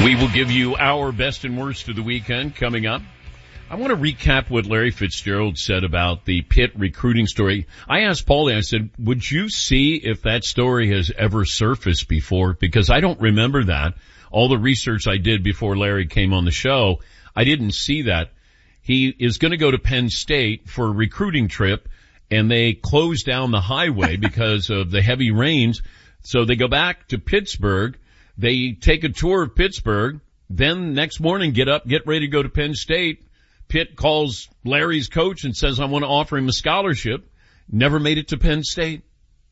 We will give you our best and worst of the weekend coming up. I want to recap what Larry Fitzgerald said about the Pitt recruiting story. I asked Paulie, I said, would you see if that story has ever surfaced before? Because I don't remember that. All the research I did before Larry came on the show, I didn't see that. He is going to go to Penn State for a recruiting trip, and they closed down the highway because of the heavy rains. So they go back to Pittsburgh. They take a tour of Pittsburgh. Then next morning, get up, get ready to go to Penn State. Pitt calls Larry's coach and says, I want to offer him a scholarship. Never made it to Penn State.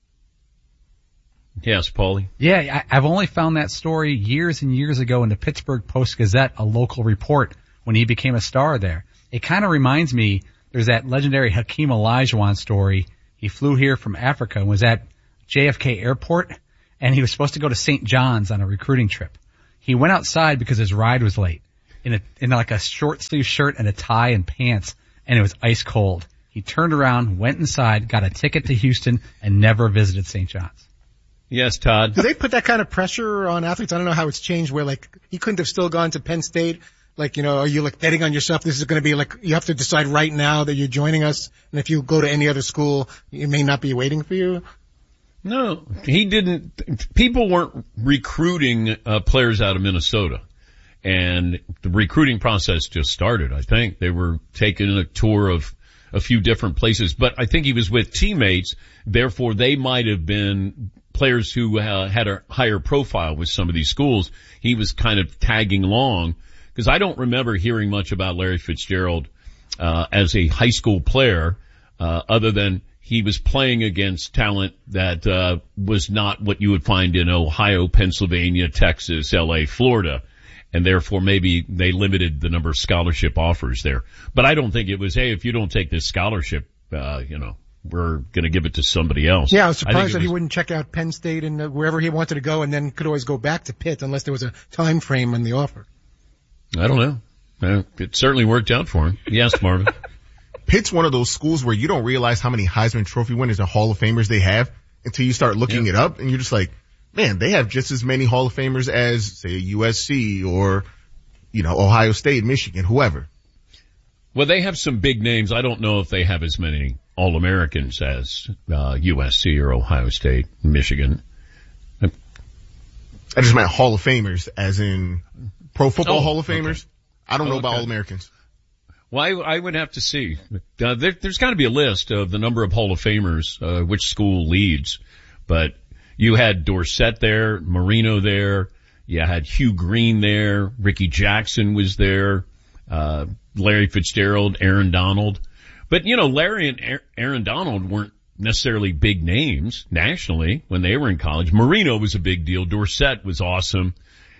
Yes, Paulie. Yeah, I've only found that story years and years ago in the Pittsburgh Post-Gazette, a local report, when he became a star there. It kind of reminds me, there's that legendary Hakeem Olajuwon story. He flew here from Africa and was at JFK Airport, and he was supposed to go to St. John's on a recruiting trip. He went outside because his ride was late in like a short sleeve shirt and a tie and pants, and it was ice cold. He turned around, went inside, got a ticket to Houston, and never visited St. John's. Yes, Todd. Do they put that kind of pressure on athletes? I don't know how it's changed where like he couldn't have still gone to Penn State. Like, you know, are you like betting on yourself? This is going to be like, you have to decide right now that you're joining us. And if you go to any other school, it may not be waiting for you. No, he didn't. People weren't recruiting players out of Minnesota. And the recruiting process just started, I think. They were taking a tour of a few different places. But I think he was with teammates. Therefore, they might have been players who had a higher profile with some of these schools. He was kind of tagging along. Because I don't remember hearing much about Larry Fitzgerald as a high school player, other than he was playing against talent that was not what you would find in Ohio, Pennsylvania, Texas, LA, Florida. And therefore maybe they limited the number of scholarship offers there. But I don't think it was, hey, if you don't take this scholarship, we're going to give it to somebody else. Yeah, I was surprised that he wouldn't check out Penn State and wherever he wanted to go and then could always go back to Pitt unless there was a time frame on the offer. I don't know. It certainly worked out for him. Yes, Marvin. Pitt's one of those schools where you don't realize how many Heisman Trophy winners and Hall of Famers they have until you start looking it up, and you're just like, man, they have just as many Hall of Famers as, say, USC or, Ohio State, Michigan, whoever. Well, they have some big names. I don't know if they have as many All-Americans as USC or Ohio State, Michigan. I just meant Hall of Famers, as in Pro Football Hall of Famers. Okay. I don't know about All-Americans. Well, I would have to see. There's got to be a list of the number of Hall of Famers, which school leads. But you had Dorsett there, Marino there, you had Hugh Green there, Ricky Jackson was there, Larry Fitzgerald, Aaron Donald. But, Larry and Aaron Donald weren't necessarily big names nationally when they were in college. Marino was a big deal. Dorsett was awesome.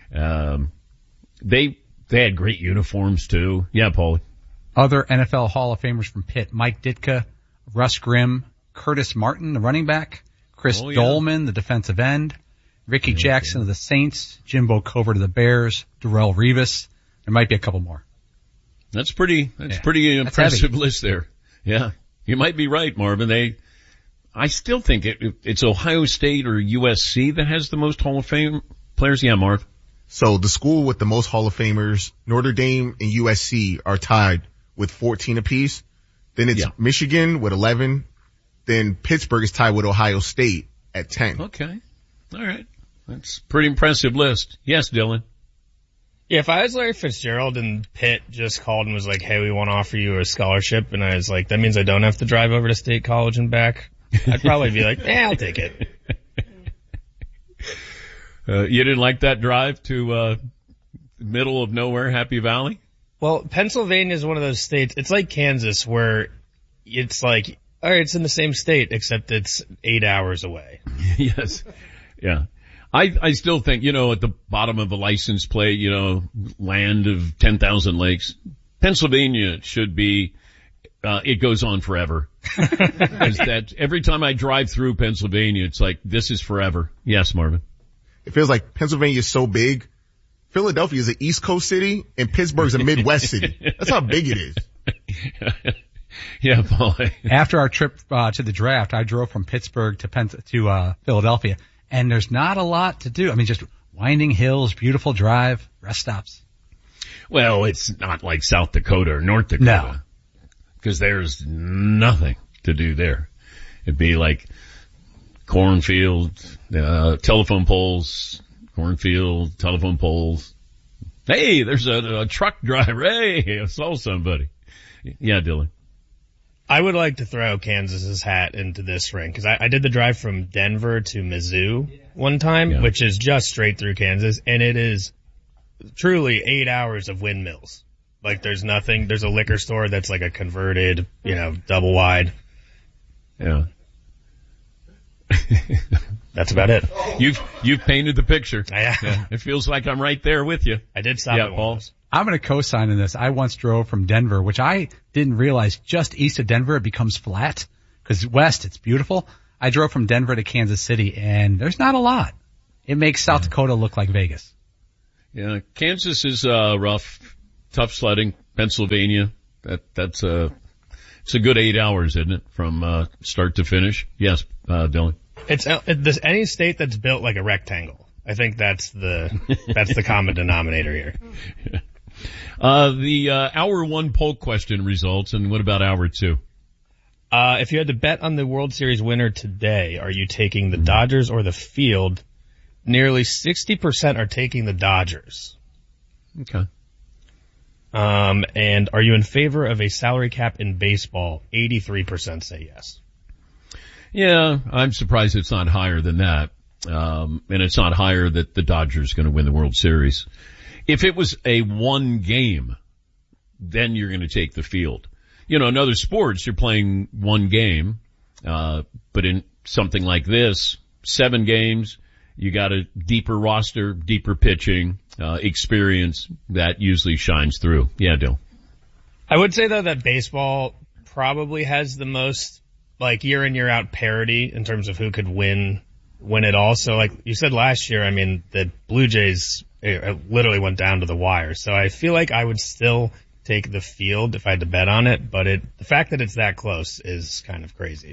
They had great uniforms too. Yeah, Paulie. Other NFL Hall of Famers from Pitt: Mike Ditka, Russ Grimm, Curtis Martin, the running back, Chris Dolman, the defensive end, Ricky Jackson of the Saints, Jimbo Covert of the Bears, Darrelle Revis. There might be a couple more. That's pretty impressive list there. Yeah. You might be right, Marvin. I still think it's Ohio State or USC that has the most Hall of Fame players. Yeah, Marv. So the school with the most Hall of Famers, Notre Dame and USC, are tied with 14 apiece. Then it's Michigan with 11. Then Pittsburgh is tied with Ohio State at 10. Okay. All right. That's a pretty impressive list. Yes, Dylan. Yeah, if I was Larry Fitzgerald and Pitt just called and was like, hey, we want to offer you a scholarship, and I was like, that means I don't have to drive over to State College and back, I'd probably be like, I'll take it. You didn't like that drive to middle of nowhere, Happy Valley? Well, Pennsylvania is one of those states. It's like Kansas, where it's like, all right, it's in the same state, except it's 8 hours away. Yes. Yeah. I still think, at the bottom of the license plate, land of 10,000 lakes, Pennsylvania should be, it goes on forever. That every time I drive through Pennsylvania, it's like, this is forever. Yes, Marvin. It feels like Pennsylvania is so big. Philadelphia is an East Coast city and Pittsburgh's a Midwest city. That's how big it is. Yeah, Paul. After our trip to the draft, I drove from Pittsburgh to Philadelphia, and there's not a lot to do. I mean, just Winding hills, beautiful drive, rest stops. Well, it's not like South Dakota or North Dakota. No. Because there's nothing to do there. It'd be like cornfield, telephone poles, cornfield, telephone poles. Hey, there's a truck driver. Hey, I saw somebody. Yeah, Dylan. I would like to throw Kansas's hat into this ring because I did the drive from Denver to Mizzou one time, which is just straight through Kansas, and it is truly 8 hours of windmills. Like there's nothing. There's a liquor store that's like a converted, double wide. Yeah. That's about it. You've painted the picture. Yeah. It feels like I'm right there with you. I did stop at Paul. I'm going to co-sign in this. I once drove from Denver, which I didn't realize just east of Denver it becomes flat because west it's beautiful. I drove from Denver to Kansas City and there's not a lot. It makes South Dakota look like Vegas. Yeah, Kansas is rough, tough sledding. Pennsylvania, it's a good 8 hours, isn't it, from start to finish? Yes, Dylan. It's any state that's built like a rectangle. I think that's the common denominator here. The hour one poll question results, and what about hour two? If you had to bet on the World Series winner today, are you taking the Dodgers or the field? Nearly 60% are taking the Dodgers. Okay. And are you in favor of a salary cap in baseball? 83% say yes. Yeah, I'm surprised it's not higher than that. And it's not higher that the Dodgers are going to win the World Series. If it was a one game, then you're going to take the field. In other sports, you're playing one game. But in something like this, 7 games, you got a deeper roster, deeper pitching, experience that usually shines through. Yeah, Dill. I would say though that baseball probably has the most like year in, year out parity in terms of who could win it all. So like you said last year, I mean, the Blue Jays literally went down to the wire. So I feel like I would still take the field if I had to bet on it, but the fact that it's that close is kind of crazy.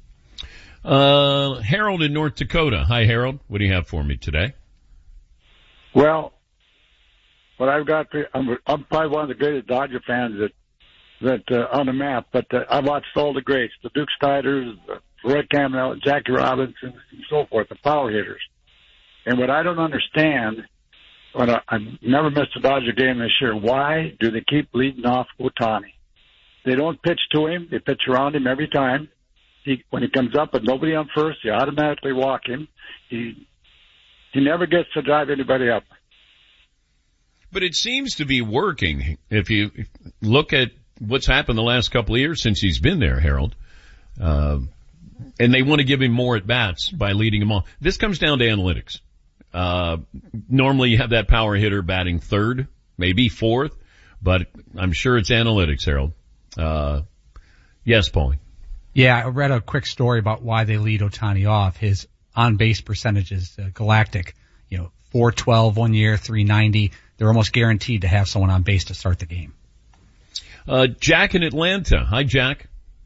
Harold in North Dakota. Hi, Harold. What do you have for me today? Well, what I've got, I'm probably one of the greatest Dodger fans that on the map, but I watched all the greats, the Duke Steiners, Roy Campanella, Jackie Robinson, and so forth, the power hitters. And what I don't understand, I've never missed a Dodger game this year, why do they keep leading off Ohtani? They don't pitch to him. They pitch around him every time. When he comes up with nobody on first, they automatically walk him. He never gets to drive anybody up. But it seems to be working. If you look at what's happened the last couple of years since he's been there, Harold, and they want to give him more at-bats by leading him on. This comes down to analytics. Normally you have that power hitter batting third, maybe fourth, but I'm sure it's analytics, Harold. Yes, Paulie. Yeah, I read a quick story about why they lead Ohtani off. His on-base percentage is galactic. 412 one year, 390. They're almost guaranteed to have someone on base to start the game. Jack in Atlanta. Hi, Jack.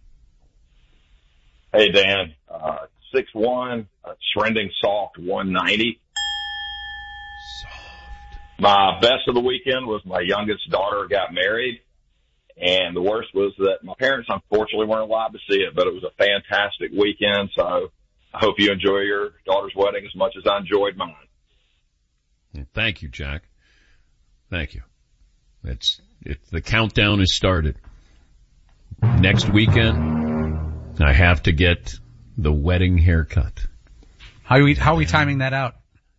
Hey, Dan. 6'1", trending soft 190. Soft. My best of the weekend was my youngest daughter got married. And the worst was that my parents, unfortunately, weren't allowed to see it, but it was a fantastic weekend. So I hope you enjoy your daughter's wedding as much as I enjoyed mine. Thank you, Jack. Thank you. The countdown has started. Next weekend, I have to get the wedding haircut. How are we timing that out?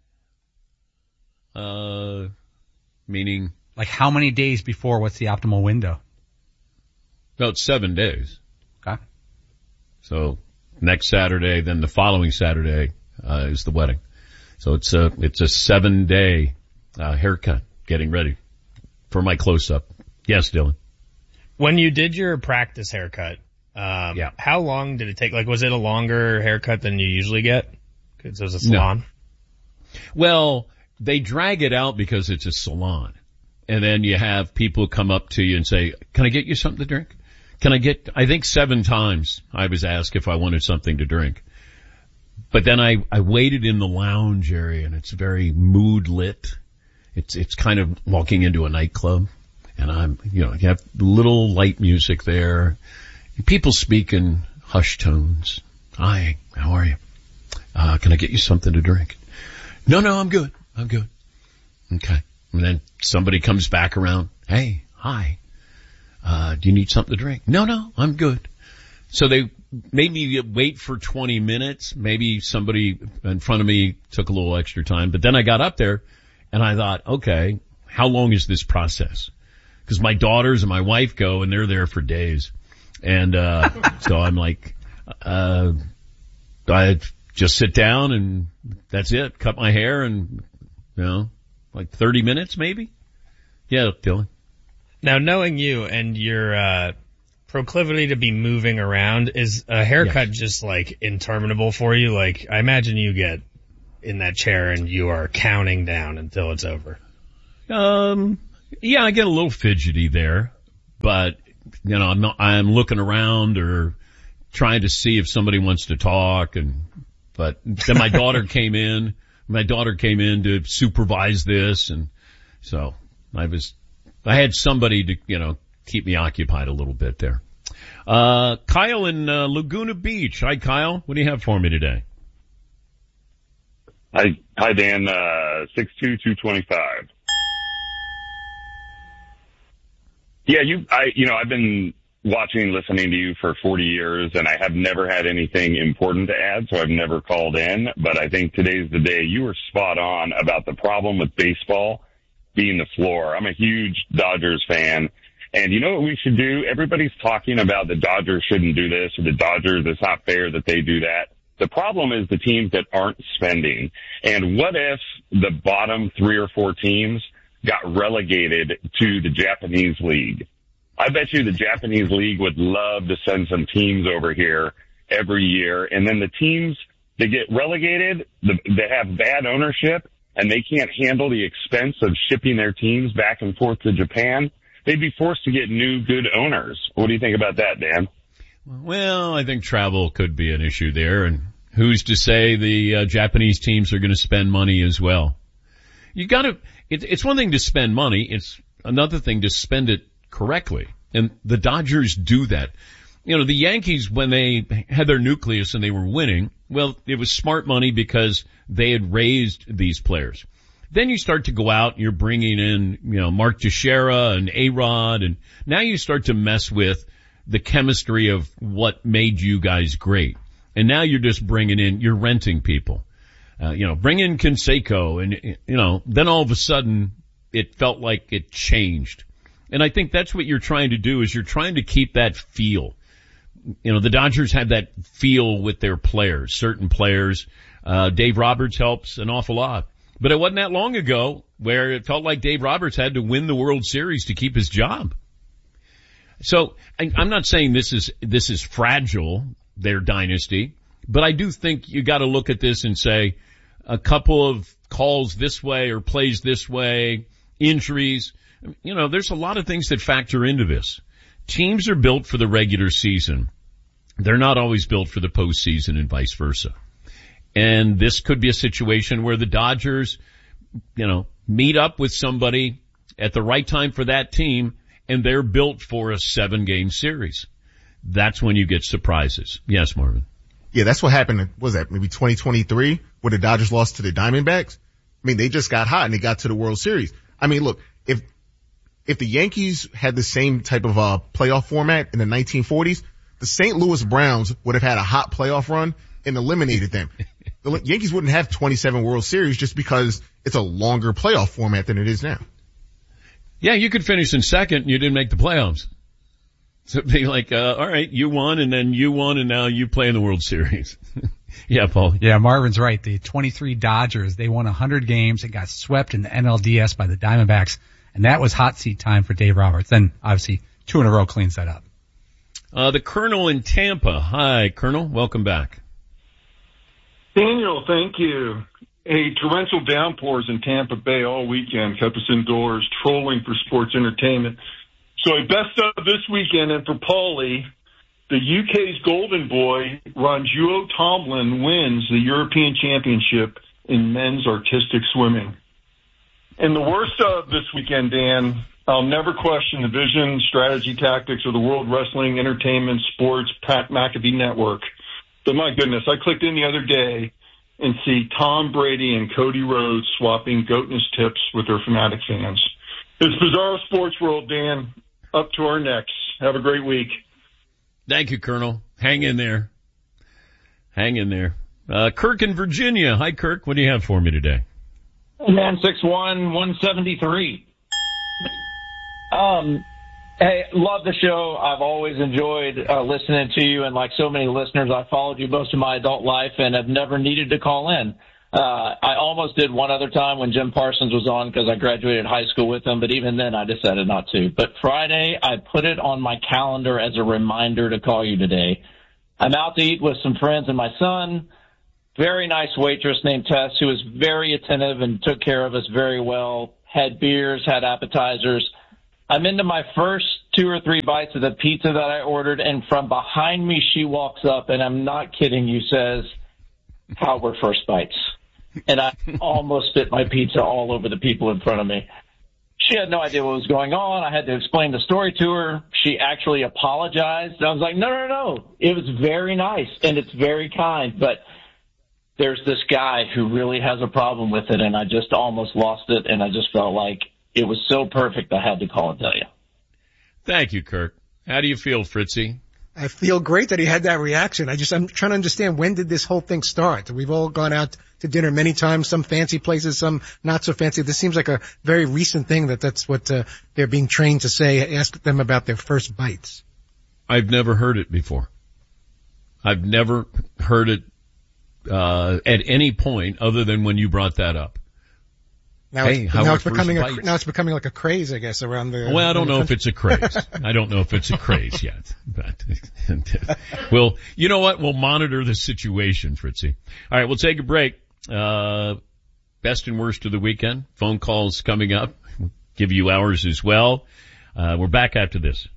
Meaning? Like how many days before? What's the optimal window? About 7 days. Okay. So next Saturday, then the following Saturday, is the wedding. So it's a 7-day, haircut, getting ready for my close-up. Yes, Dylan. When you did your practice haircut, how long did it take? Like, was it a longer haircut than you usually get? Cause it was a salon? No. Well, they drag it out because it's a salon. And then you have people come up to you and say, can I get you something to drink? I think 7 times I was asked if I wanted something to drink. But then I waited in the lounge area, and it's very mood lit. It's kind of walking into a nightclub, and you have little light music there. People speak in hushed tones. Hi, how are you? Can I get you something to drink? No, I'm good. Okay. And then somebody comes back around. Hey, hi. Do you need something to drink? No, I'm good. So they made me wait for 20 minutes. Maybe somebody in front of me took a little extra time, but then I got up there and I thought, okay, how long is this process? Because my daughters and my wife go and they're there for days. And, so I'm like, I just sit down and that's it. Cut my hair and, like 30 minutes maybe. Yeah, Dylan. Now, knowing you and your proclivity to be moving around, is a haircut just like interminable for you? Like, I imagine you get in that chair and you are counting down until it's over. Yeah, I get a little fidgety there, but I'm looking around or trying to see if somebody wants to talk, but then my daughter came in to supervise this, and so I had somebody to, keep me occupied a little bit there. Kyle in Laguna Beach. Hi, Kyle. What do you have for me today? Hi, Dan. 62225. Yeah, I've been watching and listening to you for 40 years, and I have never had anything important to add, so I've never called in. But I think today's the day. You were spot on about the problem with baseball being the floor. I'm a huge Dodgers fan. And you know what we should do? Everybody's talking about the Dodgers shouldn't do this, or the Dodgers, it's not fair that they do that. The problem is the teams that aren't spending. And what if the bottom 3 or 4 teams got relegated to the Japanese league? I bet you the Japanese league would love to send some teams over here every year. And then the teams that get relegated, they have bad ownership and they can't handle the expense of shipping their teams back and forth to Japan. They'd be forced to get new, good owners. What do you think about that, Dan? Well, I think travel could be an issue there, and who's to say the Japanese teams are going to spend money as well? It's one thing to spend money, it's another thing to spend it correctly, and the Dodgers do that. The Yankees, when they had their nucleus and they were winning, well, it was smart money because they had raised these players. Then you start to go out and you're bringing in, Mark Teixeira and A-Rod, and now you start to mess with the chemistry of what made you guys great. And now you're just you're renting people. Bring in Canseco and, then all of a sudden it felt like it changed. And I think that's what you're trying to do is you're trying to keep that feel. The Dodgers had that feel with their players, certain players. Dave Roberts helps an awful lot. But it wasn't that long ago where it felt like Dave Roberts had to win the World Series to keep his job. So I'm not saying this is fragile, their dynasty, but I do think you got to look at this and say a couple of calls this way or plays this way, injuries. There's a lot of things that factor into this. Teams are built for the regular season. They're not always built for the postseason and vice versa. And this could be a situation where the Dodgers, meet up with somebody at the right time for that team, and they're built for a 7-game series. That's when you get surprises. Yes, Marvin. Yeah, that's what happened. What was that, maybe 2023, where the Dodgers lost to the Diamondbacks? They just got hot and they got to the World Series. Look, if the Yankees had the same type of playoff format in the 1940s, the St. Louis Browns would have had a hot playoff run and eliminated them. The Yankees wouldn't have 27 World Series just because it's a longer playoff format than it is now. Yeah, you could finish in second and you didn't make the playoffs. So it'd be like, all right, you won and then you won and now you play in the World Series. Yeah, Paul. Yeah, Marvin's right. The 23 Dodgers, they won 100 games and got swept in the NLDS by the Diamondbacks. And that was hot seat time for Dave Roberts. Then obviously 2 in a row cleans that up. The Colonel in Tampa. Hi, Colonel. Welcome back. Daniel, thank you. Torrential downpours in Tampa Bay all weekend kept us indoors, trolling for sports entertainment. So best of this weekend, and for Paulie, The UK's golden boy, Ranjuo Tomlin, wins the European Championship in men's artistic swimming. And the worst of this weekend, Dan, I'll never question the vision, strategy, tactics of the World Wrestling Entertainment Sports Pat McAfee Network. But my goodness, I clicked in the other day and see Tom Brady and Cody Rhodes swapping goatness tips with their fanatic fans. It's bizarre sports world, Dan. Up to our necks. Have a great week. Thank you, Colonel. Hang in there. Hang in there. Kirk in Virginia. Hi, Kirk. What do you have for me today? Man, 6'1", 173. Hey, love the show. I've always enjoyed listening to you, and like so many listeners, I followed you most of my adult life and have never needed to call in. I almost did one other time when Jim Parsons was on because I graduated high school with him, but even then I decided not to. But Friday, I put it on my calendar as a reminder to call you today. I'm out to eat with some friends and my son. Very nice waitress named Tess who was very attentive and took care of us very well, had beers, had appetizers. I'm into my first 2 or 3 bites of the pizza that I ordered, and from behind me she walks up, and I'm not kidding you, says, "How were first bites?" And I almost spit my pizza all over the people in front of me. She had no idea what was going on. I had to explain the story to her. She actually apologized. I was like, no. It was very nice, and it's very kind, but there's this guy who really has a problem with it, and I just almost lost it, and I just felt like it was so perfect I had to call and tell you. Thank you, Kirk. How do you feel, Fritzy? I feel great that he had that reaction. I'm trying to understand, when did this whole thing start? We've all gone out to dinner many times, some fancy places, some not so fancy. This seems like a very recent thing that's what they're being trained to say. Ask them about their first bites. I've never heard it before. I've never heard it at any point other than when you brought that up. Now, now it's becoming like a craze, I guess, around the. Well, I don't know if it's a craze. I don't know if it's a craze yet. But well, you know what? We'll monitor the situation, Fritzy. All right, we'll take a break. Best and worst of the weekend. Phone calls coming up. We'll give you ours as well. We're back after this.